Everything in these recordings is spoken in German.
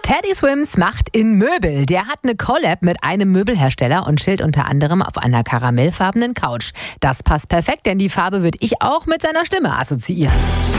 Teddy Swims macht in Möbel. Der hat eine Collab mit einem Möbelhersteller und chillt unter anderem auf einer karamellfarbenen Couch. Das passt perfekt, denn die Farbe würde ich auch mit seiner Stimme assoziieren.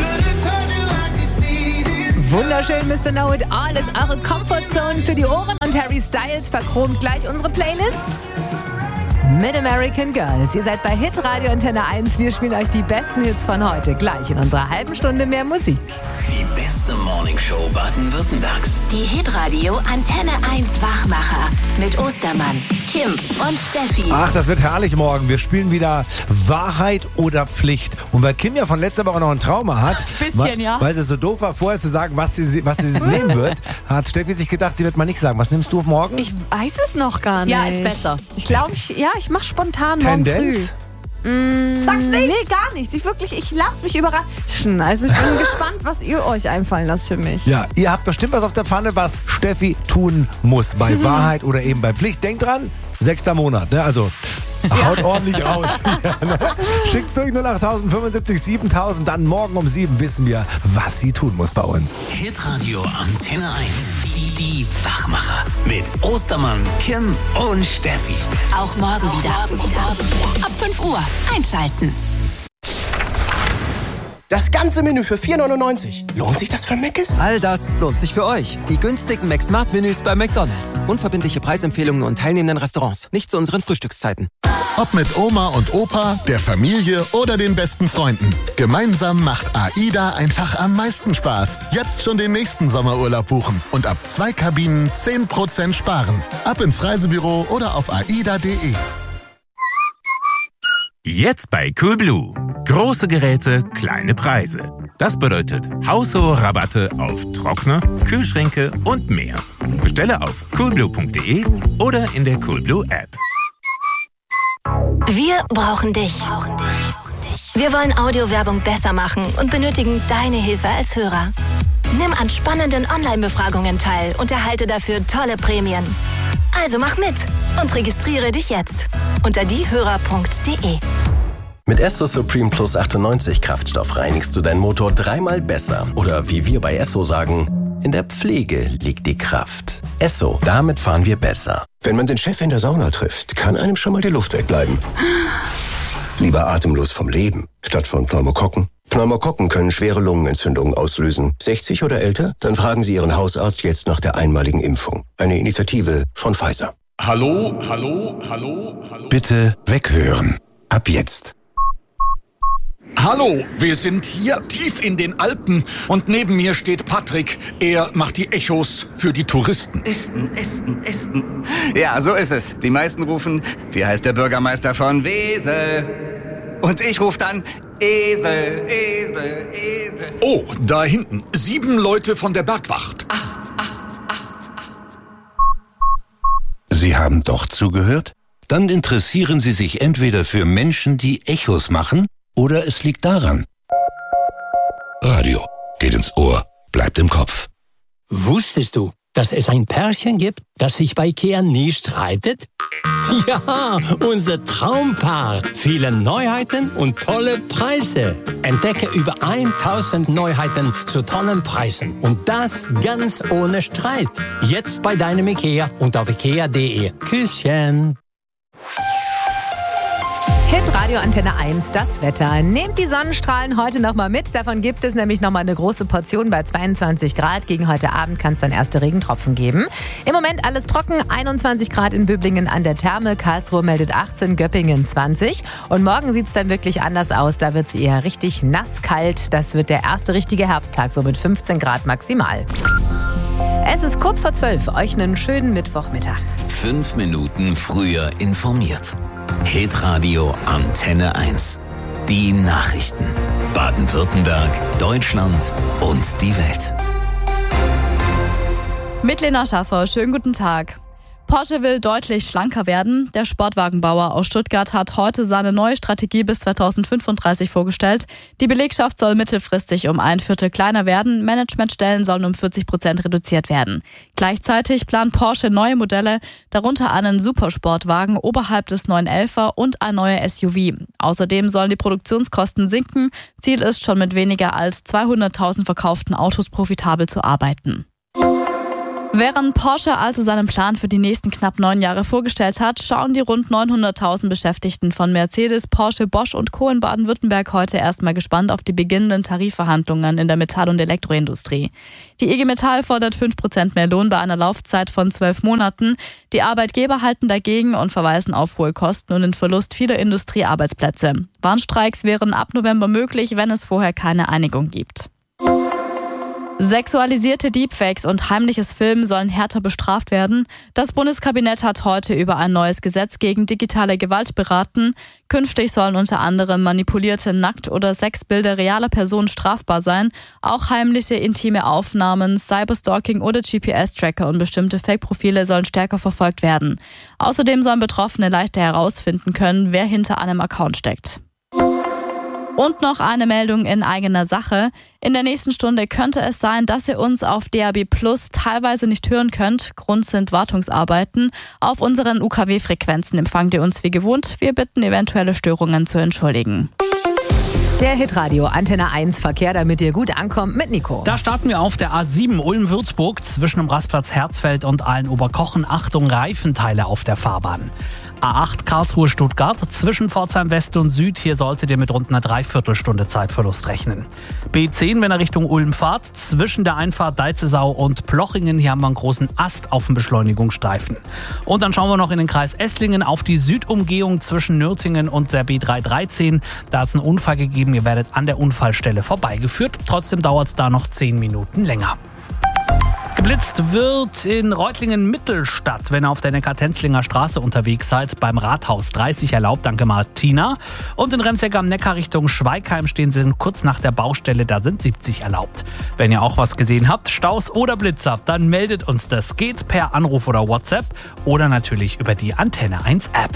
Wunderschön, Mr. Know It All ist eure Comfortzone für die Ohren und Harry Styles verchromt gleich unsere Playlist. Mid-American Girls. Ihr seid bei Hitradio Antenne 1. Wir spielen euch die besten Hits von heute. Gleich in unserer halben Stunde mehr Musik. Die beste Morningshow Baden-Württembergs. Die Hitradio Antenne 1 Wachmacher mit Ostermann, Kim und Steffi. Ach, das wird herrlich morgen. Wir spielen wieder Wahrheit oder Pflicht. Und weil Kim ja von letzter Woche noch ein Trauma hat, weil sie so doof war, vorher zu sagen, was sie nehmen wird, hat Steffi sich gedacht, sie wird mal nicht sagen. Was nimmst du morgen? Ich weiß es noch gar nicht. Ja, ist besser. Ich glaube, ich mache spontan Tendenz? morgen früh. Sag's nicht? Nee, gar nichts. Ich lasse mich überraschen. Also ich bin gespannt, was ihr euch einfallen lasst für mich. Ja, ihr habt bestimmt was auf der Pfanne, was Steffi tun muss. Bei Wahrheit oder eben bei Pflicht. Denkt dran, 6. Monat, ne? Also haut ordentlich raus. Ja, ne? Schickt's durch 08000 75 7000. Dann morgen um 7 wissen wir, was sie tun muss bei uns. Hitradio Antenne 1. Die Wachmacher. Mit Ostermann, Kim und Steffi. Auch morgen wieder. Ab 5 Uhr einschalten. Das ganze Menü für 4,99. Lohnt sich das für Mc's? All das lohnt sich für euch. Die günstigen McSmart-Menüs bei McDonald's. Unverbindliche Preisempfehlungen und teilnehmenden Restaurants. Nicht zu unseren Frühstückszeiten. Ob mit Oma und Opa, der Familie oder den besten Freunden. Gemeinsam macht AIDA einfach am meisten Spaß. Jetzt schon den nächsten Sommerurlaub buchen und ab 2 Kabinen 10% sparen. Ab ins Reisebüro oder auf aida.de. Jetzt bei Coolblue. Große Geräte, kleine Preise. Das bedeutet haushohe Rabatte auf Trockner, Kühlschränke und mehr. Bestelle auf coolblue.de oder in der Coolblue App. Wir brauchen dich. Wir wollen Audiowerbung besser machen und benötigen deine Hilfe als Hörer. Nimm an spannenden Online-Befragungen teil und erhalte dafür tolle Prämien. Also mach mit und registriere dich jetzt unter diehörer.de. Mit Esso Supreme Plus 98 Kraftstoff reinigst du deinen Motor 3-mal besser. Oder wie wir bei Esso sagen, in der Pflege liegt die Kraft. Esso, damit fahren wir besser. Wenn man den Chef in der Sauna trifft, kann einem schon mal die Luft wegbleiben. Lieber atemlos vom Leben, statt von Pneumokokken. Pneumokokken können schwere Lungenentzündungen auslösen. 60 oder älter? Dann fragen Sie Ihren Hausarzt jetzt nach der einmaligen Impfung. Eine Initiative von Pfizer. Hallo. Bitte weghören. Ab jetzt. Hallo, wir sind hier tief in den Alpen und neben mir steht Patrick. Er macht die Echos für die Touristen. Esten. Ja, so ist es. Die meisten rufen, wie heißt der Bürgermeister von Wesel? Und ich rufe dann, Esel. Oh, da hinten, 7 Leute von der Bergwacht. 8. Sie haben doch zugehört? Dann interessieren Sie sich entweder für Menschen, die Echos machen, oder es liegt daran. Radio geht ins Ohr, bleibt im Kopf. Wusstest du, dass es ein Pärchen gibt, das sich bei IKEA nie streitet? Ja, unser Traumpaar. Viele Neuheiten und tolle Preise. Entdecke über 1000 Neuheiten zu tollen Preisen. Und das ganz ohne Streit. Jetzt bei deinem IKEA und auf ikea.de. Küsschen. Hitradio Antenne 1, das Wetter. Nehmt die Sonnenstrahlen heute nochmal mit. Davon gibt es nämlich nochmal eine große Portion bei 22 Grad. Gegen heute Abend kann es dann erste Regentropfen geben. Im Moment alles trocken. 21 Grad in Böblingen an der Therme. Karlsruhe meldet 18, Göppingen 20. Und morgen sieht es dann wirklich anders aus. Da wird es eher richtig nasskalt. Das wird der erste richtige Herbsttag, so mit 15 Grad maximal. Es ist kurz vor 12. Euch einen schönen Mittwochmittag. 5 Minuten früher informiert. Hitradio Antenne 1. Die Nachrichten. Baden-Württemberg, Deutschland und die Welt. Mit Lena Schaffer, schönen guten Tag. Porsche will deutlich schlanker werden. Der Sportwagenbauer aus Stuttgart hat heute seine neue Strategie bis 2035 vorgestellt. Die Belegschaft soll mittelfristig um 1/4 kleiner werden. Managementstellen sollen um 40% reduziert werden. Gleichzeitig plant Porsche neue Modelle, darunter einen Supersportwagen oberhalb des 911er und ein neuer SUV. Außerdem sollen die Produktionskosten sinken. Ziel ist, schon mit weniger als 200.000 verkauften Autos profitabel zu arbeiten. Während Porsche also seinen Plan für die nächsten knapp 9 Jahre vorgestellt hat, schauen die rund 900.000 Beschäftigten von Mercedes, Porsche, Bosch und Co. in Baden-Württemberg heute erstmal gespannt auf die beginnenden Tarifverhandlungen in der Metall- und Elektroindustrie. Die IG Metall fordert 5% mehr Lohn bei einer Laufzeit von 12 Monaten. Die Arbeitgeber halten dagegen und verweisen auf hohe Kosten und den Verlust vieler Industriearbeitsplätze. Warnstreiks wären ab November möglich, wenn es vorher keine Einigung gibt. Sexualisierte Deepfakes und heimliches Filmen sollen härter bestraft werden. Das Bundeskabinett hat heute über ein neues Gesetz gegen digitale Gewalt beraten. Künftig sollen unter anderem manipulierte Nackt- oder Sexbilder realer Personen strafbar sein. Auch heimliche intime Aufnahmen, Cyberstalking oder GPS-Tracker und bestimmte Fake-Profile sollen stärker verfolgt werden. Außerdem sollen Betroffene leichter herausfinden können, wer hinter einem Account steckt. Und noch eine Meldung in eigener Sache. In der nächsten Stunde könnte es sein, dass ihr uns auf DAB+ teilweise nicht hören könnt. Grund sind Wartungsarbeiten. Auf unseren UKW-Frequenzen empfangt ihr uns wie gewohnt. Wir bitten, eventuelle Störungen zu entschuldigen. Der Hitradio Antenne 1 Verkehr, damit ihr gut ankommt mit Nico. Da starten wir auf der A7 Ulm-Würzburg zwischen dem Rastplatz Herzfeld und Aalen-Oberkochen. Achtung, Reifenteile auf der Fahrbahn. A8 Karlsruhe-Stuttgart zwischen Pforzheim West und Süd. Hier solltet ihr mit rund einer Dreiviertelstunde Zeitverlust rechnen. B10, wenn ihr Richtung Ulm fahrt, zwischen der Einfahrt Deizesau und Plochingen. Hier haben wir einen großen Ast auf dem Beschleunigungsstreifen. Und dann schauen wir noch in den Kreis Esslingen auf die Südumgehung zwischen Nürtingen und der B313. Da hat es einen Unfall gegeben. Ihr werdet an der Unfallstelle vorbeigeführt. Trotzdem dauert es da noch 10 Minuten länger. Geblitzt wird in Reutlingen-Mittelstadt, wenn ihr auf der Neckar-Tenzlinger Straße unterwegs seid, beim Rathaus 30 erlaubt, danke Martina. Und in Remseck am Neckar Richtung Schweigheim stehen sie kurz nach der Baustelle, da sind 70 erlaubt. Wenn ihr auch was gesehen habt, Staus oder Blitzer, dann meldet uns das. Geht per Anruf oder WhatsApp oder natürlich über die Antenne 1 App.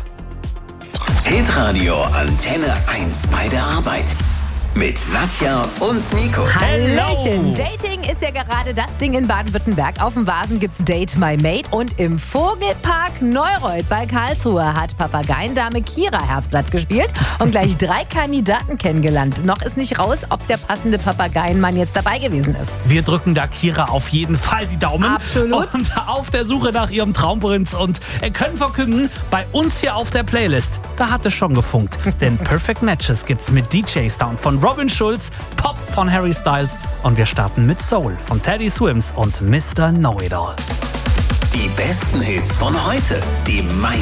Hitradio Antenne 1 bei der Arbeit. Mit Nadja und Nico. Hallöchen. Dating ist ja gerade das Ding in Baden-Württemberg. Auf dem Vasen gibt's Date My Mate und im Vogelpark Neureuth bei Karlsruhe hat Papageiendame Kira Herzblatt gespielt und gleich 3 Kandidaten kennengelernt. Noch ist nicht raus, ob der passende Papageienmann jetzt dabei gewesen ist. Wir drücken da Kira auf jeden Fall die Daumen. Absolut. Und auf der Suche nach ihrem Traumprinz und können verkünden, bei uns hier auf der Playlist, da hat es schon gefunkt. Denn Perfect Matches gibt's mit DJ-Sound von Robin Schulz, Pop von Harry Styles und wir starten mit Soul von Teddy Swims und Mr. Know-It-All. Die besten Hits von heute, die meisten